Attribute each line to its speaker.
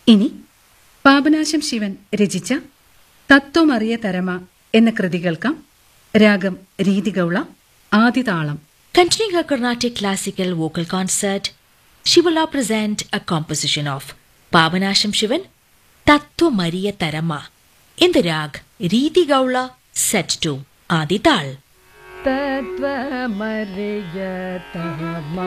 Speaker 1: ഇനി പാപനാശം ശിവൻ രചിച്ച തത്വമറിയ തരമ എന്ന കൃതി കേൾക്കാം. രാഗം രീതിഗൗള, ആദിതാളം.
Speaker 2: Continuing her Carnatic classical vocal concert, she will now present a composition of Pavanasham Shivan, Tattva Mariya Tarama, in the rag Riti Gaula, set to Adi Tal.
Speaker 3: Tattva Mariya Tarama.